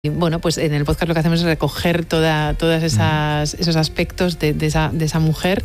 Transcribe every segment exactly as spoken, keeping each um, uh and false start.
Y bueno, pues en el podcast lo que hacemos es recoger toda, todas esas esos aspectos de, de, esa, de esa mujer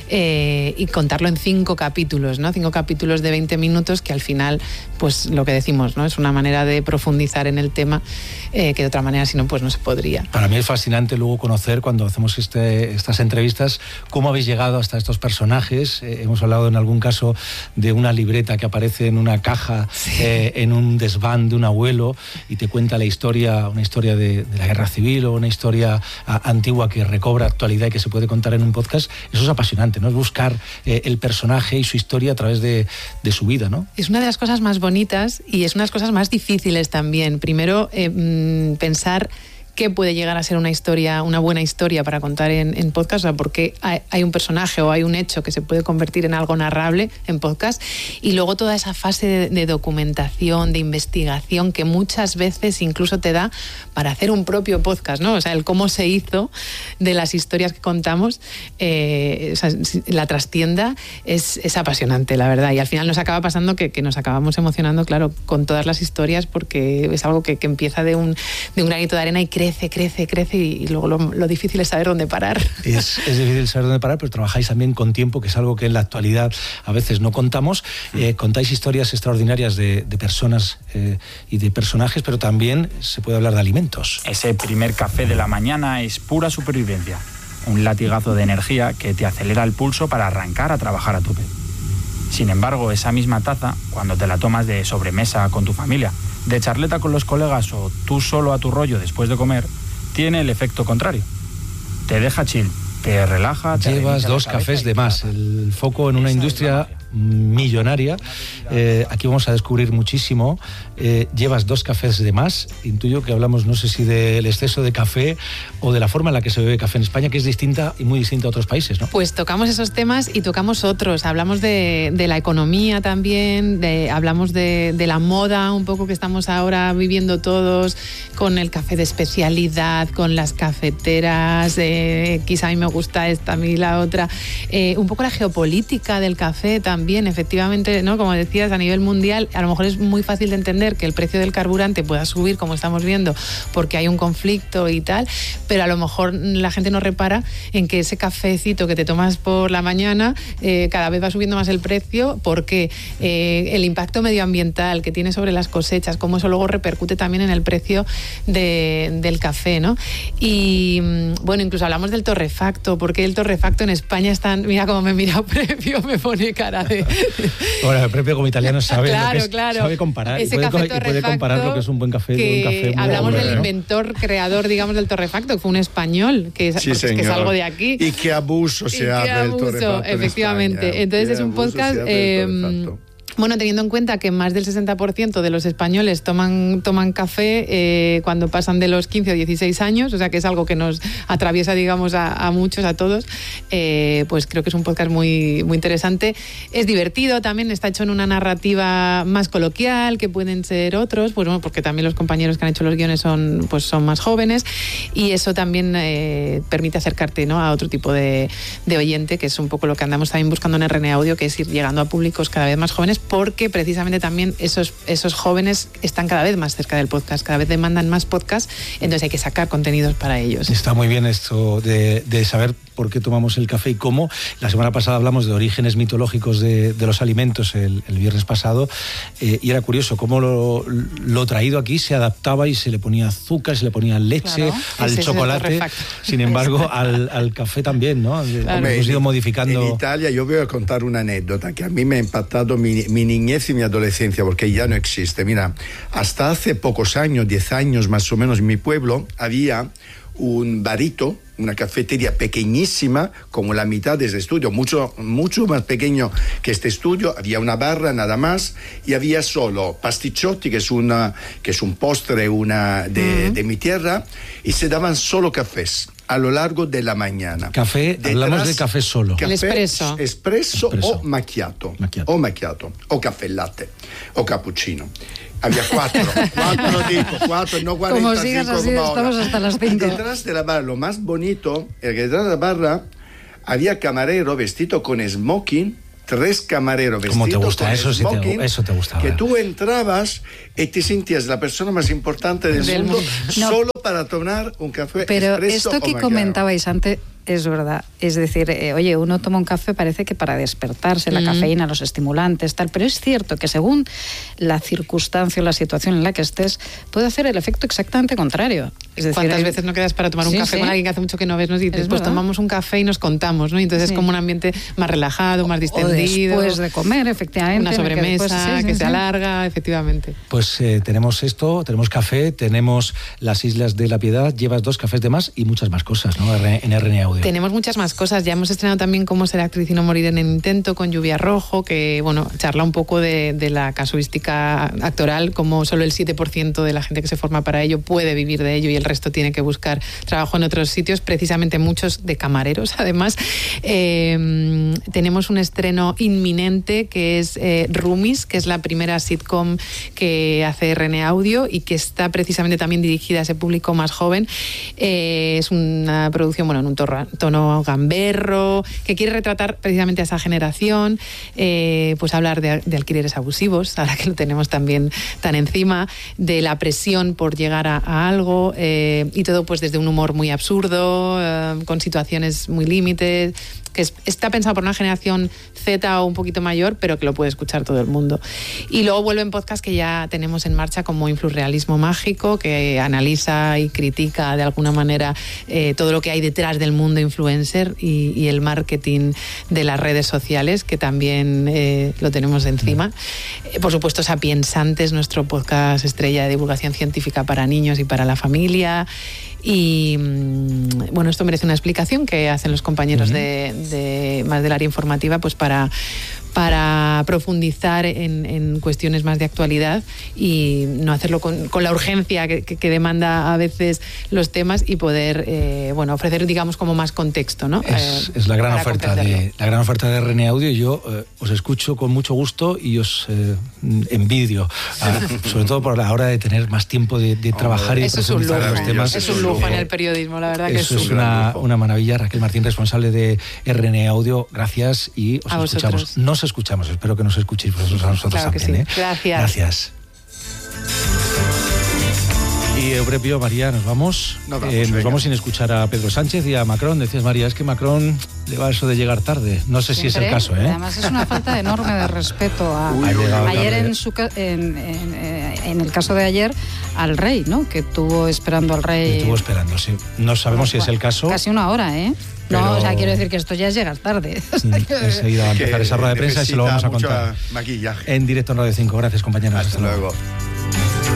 eh, y contarlo en cinco capítulos, ¿no? Cinco capítulos de veinte minutos que al final, pues lo que decimos, ¿no? Es una manera de profundizar en el tema eh, que de otra manera, si no, pues no se podría. Para mí es fascinante luego conocer, cuando hacemos este, estas entrevistas, cómo habéis llegado hasta estos personajes. Eh, hemos hablado en algún caso de una libreta que aparece en una caja, sí. eh, en un desván de un abuelo y te cuenta la historia, una historia de, de la guerra civil o una historia a, antigua que recobra actualidad y que se puede contar en un podcast. Eso es apasionante, ¿no? Es buscar eh, el personaje y su historia a través de, de su vida, ¿no? Es una de las cosas más bonitas y es una de las cosas más difíciles también. Primero, eh, pensar qué puede llegar a ser una historia, una buena historia para contar en, en podcast, o sea, porque hay, hay un personaje o hay un hecho que se puede convertir en algo narrable en podcast, y luego toda esa fase de, de documentación, de investigación que muchas veces incluso te da para hacer un propio podcast, ¿no? O sea, el cómo se hizo de las historias que contamos, eh, o sea, la trastienda es, es apasionante, la verdad, y al final nos acaba pasando que, que nos acabamos emocionando, claro, con todas las historias, porque es algo que, que empieza de un, de un granito de arena y crece, crece, crece y luego lo, lo difícil es saber dónde parar. Es, es difícil saber dónde parar, pero trabajáis también con tiempo, que es algo que en la actualidad a veces no contamos. Eh, contáis historias extraordinarias de, de personas eh, y de personajes, pero también se puede hablar de alimentos. Ese primer café de la mañana es pura supervivencia. Un latigazo de energía que te acelera el pulso para arrancar a trabajar a tope. Sin embargo, esa misma taza, cuando te la tomas de sobremesa con tu familia, de charleta con los colegas o tú solo a tu rollo después de comer, tiene el efecto contrario. Te deja chill, te relaja, te Llevas dos cafés de más, el foco en una industria millonaria. Eh, aquí vamos a descubrir muchísimo. Eh, llevas dos cafés de más. Intuyo que hablamos, no sé si del exceso de café o de la forma en la que se bebe café en España, que es distinta y muy distinta a otros países, ¿no? Pues tocamos esos temas y tocamos otros. Hablamos de, de la economía también, de, hablamos de, de la moda un poco que estamos ahora viviendo todos, con el café de especialidad, con las cafeteras, eh, quizá a mí me gusta esta, a mí la otra. Eh, un poco la geopolítica del café también. Bien, efectivamente, ¿no? Como decías, a nivel mundial, a lo mejor es muy fácil de entender que el precio del carburante pueda subir, como estamos viendo, porque hay un conflicto y tal, pero a lo mejor la gente no repara en que ese cafecito que te tomas por la mañana eh, cada vez va subiendo más el precio, porque eh, el impacto medioambiental que tiene sobre las cosechas, cómo eso luego repercute también en el precio de, del café, ¿no? Y bueno, incluso hablamos del torrefacto, porque el torrefacto en España está, mira cómo me mira Prepio, me pone cara de... Bueno, el propio como italiano sabe, claro, lo que es, claro. sabe comparar Ese y puede, café y puede comparar lo que es un buen café de un café muy hablamos bueno, del ¿no? inventor, creador, digamos, del torrefacto, que fue un español, que es, sí, que es algo de aquí. Y qué abuso se hace del torrefacto. Efectivamente. Entonces es un podcast... Bueno, teniendo en cuenta que más del sesenta por ciento de los españoles toman, toman café eh, cuando pasan de los quince o dieciséis años, o sea que es algo que nos atraviesa, digamos, a, a muchos, a todos, eh, pues creo que es un podcast muy, muy interesante. Es divertido también, está hecho en una narrativa más coloquial, que pueden ser otros, pues bueno, porque también los compañeros que han hecho los guiones son, pues son más jóvenes, y eso también eh, permite acercarte, ¿no?, a otro tipo de, de oyente, que es un poco lo que andamos también buscando en R N A Audio, que es ir llegando a públicos cada vez más jóvenes, porque precisamente también esos, esos jóvenes están cada vez más cerca del podcast, cada vez demandan más podcast, entonces hay que sacar contenidos para ellos. Está muy bien esto de, de saber por qué tomamos el café y cómo. La semana pasada hablamos de orígenes mitológicos de, de los alimentos el, el viernes pasado, eh, y era curioso cómo lo, lo traído aquí se adaptaba y se le ponía azúcar, se le ponía leche, claro, al chocolate, sin embargo al, al café también, ¿no? Claro. Hemos ido modificando. En Italia, yo voy a contar una anécdota que a mí me ha impactado mi, mi niñez y mi adolescencia, porque ya no existe. Mira, hasta hace pocos años, diez años más o menos, en mi pueblo había un barito, una cafetería pequeñísima, como la mitad de este estudio, mucho, mucho más pequeño que este estudio. Había una barra nada más y había solo pasticchotti, que es, una, que es un postre una de, uh-huh. de mi tierra, y se daban solo cafés a lo largo de la mañana. Café, Detrás, hablamos de café solo. Café, el espresso. Espresso, espresso. o macchiato, macchiato. O macchiato, o café latte, o cappuccino. Había cuatro, cuatro digo, cuatro, no cuarenta, como sigas así, estamos hasta las cinco. Y detrás de la barra, lo más bonito, es que detrás de la barra había camarero vestido con smoking, tres camareros vestidos ¿Cómo te gusta? con Eso, sí smoking, te, eso te gustaba. que tú entrabas y te sentías la persona más importante del, Del mundo, mundo. solo para tomar un café Pero expreso esto o que macchiato. comentabais antes es verdad. Es decir, eh, oye, uno toma un café, parece que para despertarse, la Mm. cafeína, los estimulantes, tal, pero es cierto que según la circunstancia o la situación en la que estés, puede hacer el efecto exactamente contrario. Es decir, ¿Cuántas hay- veces no quedas para tomar un Sí, café sí. con alguien que hace mucho que no ves, ¿no? Y dices, Es pues verdad. tomamos un café y nos contamos, ¿no? Y entonces Sí. es como un ambiente más relajado, más o distendido. después de comer, efectivamente. una en el que sobremesa después- sí, sí, que sí. se alarga, efectivamente. Pues eh, tenemos esto, tenemos café, tenemos las Islas de la Piedad, llevas dos cafés de más y muchas más cosas, ¿no? R- en R N A Audio. Tenemos muchas más cosas. Ya hemos estrenado también Cómo ser actriz y no morir en el intento con Lluvia Rojo, que bueno, charla un poco de, de la casuística actoral, como solo el siete por ciento de la gente que se forma para ello puede vivir de ello y el resto tiene que buscar trabajo en otros sitios, precisamente muchos de camareros. Además, eh, tenemos un estreno inminente que es eh, Roomies, que es la primera sitcom que hace R N A Audio y que está precisamente también dirigida a ese público más joven. Eh, es una producción, bueno, en un torra- tono gamberro, que quiere retratar precisamente a esa generación, eh, pues hablar de, de alquileres abusivos, ahora que lo tenemos también tan encima, de la presión por llegar a, a algo, eh, y todo pues desde un humor muy absurdo, eh, con situaciones muy límites, que es- está pensado por una generación Z o un poquito mayor, pero que lo puede escuchar todo el mundo. Y luego vuelven podcasts que ya tenemos en marcha, como Influrrealismo Mágico, que analiza y critica de alguna manera eh, todo lo que hay detrás del mundo influencer y, y el marketing de las redes sociales, que también eh, lo tenemos encima. Eh, por supuesto, Sapiensantes, nuestro podcast estrella de divulgación científica para niños y para la familia. Y mm, bueno, esto merece una explicación que hacen los compañeros uh-huh. de, de más del área informativa, pues para, para profundizar en, en cuestiones más de actualidad y no hacerlo con, con la urgencia que, que, que demanda a veces los temas y poder eh, bueno, ofrecer, digamos, como más contexto, ¿no? Es, eh, es la gran oferta de la gran oferta de R N A Audio. Y yo eh, os escucho con mucho gusto y os eh, envidio, a, sobre todo por la hora de tener más tiempo de, de trabajar oh, y de profundizar los temas. Es un lujo en el periodismo, la verdad que Eso es, es una, una maravilla. Raquel Martín, responsable de R N A Audio, gracias y os a escuchamos. Vosotros. Nos escuchamos, espero que nos escuchéis vosotros a nosotros claro también. Sí. ¿eh? Gracias. Gracias. Y Eusebio, María, nos vamos. Nos vamos, eh, nos vamos sin escuchar a Pedro Sánchez y a Macron. Decías, María, es que Macron le va eso de llegar tarde. No sé Siempre, si es el caso, ¿eh? Además es una falta enorme de respeto a... Uy, ayer en, su, en, en, en el caso de ayer al rey, ¿no? Que estuvo esperando al rey. Estuvo esperando, sí. No sabemos si es el caso. Casi una hora, ¿eh? Pero... No, o sea, quiero decir que esto ya es llegar tarde. Enseguida va a empezar esa rueda de prensa y se lo vamos a contar. Maquillaje. En directo en Radio cinco. Gracias, compañeros. Hasta, Hasta luego. luego.